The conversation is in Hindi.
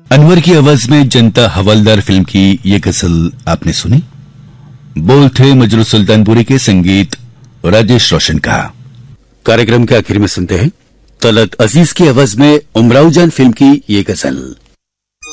अनवर की आवाज में जनता हवलदार फिल्म की ये गजल आपने सुनी। बोल थे मजरू सुल्तानपुरी के, संगीत राजेश रोशन का। कार्यक्रम के आखिर में सुनते हैं तलत अजीज की आवाज में उमराव जान फिल्म की ये गजल।